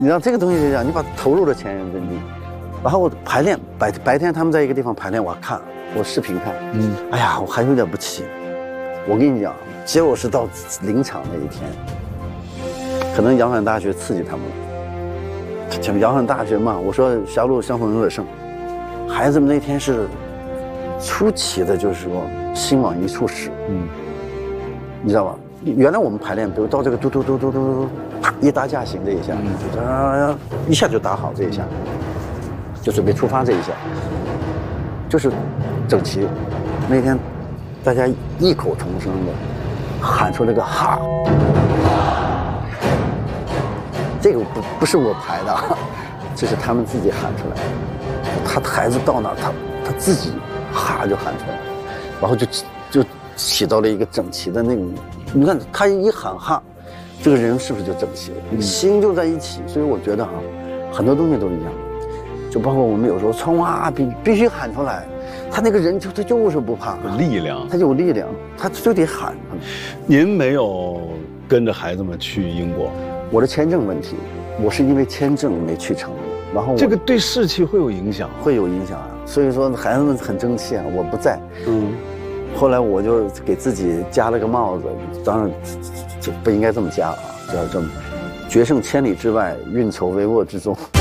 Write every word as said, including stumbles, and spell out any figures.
你知道这个东西是这样，你把投入的钱人民币，然后我排练白白天他们在一个地方排练，我看我视频看，嗯，哎呀，我还有点不起。我跟你讲，结果是到临场那一天，可能阳山大学刺激他们了。讲阳山大学嘛，我说狭路相逢勇者胜，孩子们那天是出奇的，就是说心往一处使，嗯，你知道吧？原来我们排练，比如到这个嘟嘟嘟嘟嘟嘟，啪一搭架行这一下，啊，一下就打好这一下，就准备出发这一下，就是整齐。那天大家异口同声的喊出那个哈，这个不不是我排的，这是他们自己喊出来的。他孩子到哪，他他自己哈就喊出来，然后就就起到了一个整齐的那种。你看他一喊哈，这个人是不是就整齐了？嗯、心就在一起。所以我觉得哈，很多东西都一样，就包括我们有时候冲啊，必必须喊出来。他那个人就他就是不怕， 有力量， 他有力量，他就得喊。 您没有跟着孩子们去英国？ 我的签证问题，我是因为签证没去成，然后这个对士气会有影响， 会有影响啊。所以说孩子们很争气啊，我不在，嗯，后来我就给自己加了个帽子，当然这不应该这么加啊，叫这么决胜千里之外，运筹帷幄之中。